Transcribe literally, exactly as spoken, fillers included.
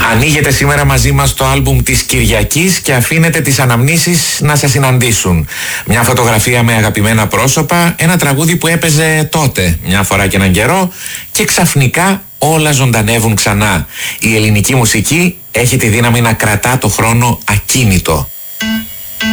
Ανοίγετε σήμερα μαζί μας το άλμπουμ της Κυριακής και αφήνετε τις αναμνήσεις να σας συναντήσουν. Μια φωτογραφία με αγαπημένα πρόσωπα, ένα τραγούδι που έπαιζε τότε, μια φορά και έναν καιρό, και ξαφνικά όλα ζωντανεύουν ξανά. Η ελληνική μουσική έχει τη δύναμη να κρατά το χρόνο ακίνητο.